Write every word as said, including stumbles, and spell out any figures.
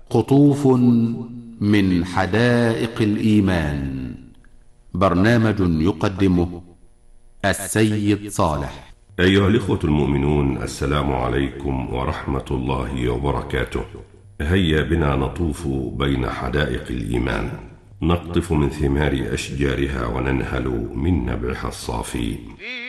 قطوف من حدائق الإيمان. برنامج يقدمه السيد صالح. أيها الإخوة المؤمنون، السلام عليكم ورحمة الله وبركاته. هيا بنا نطوف بين حدائق الإيمان، نقطف من ثمار أشجارها وننهل من نبعها الصافي.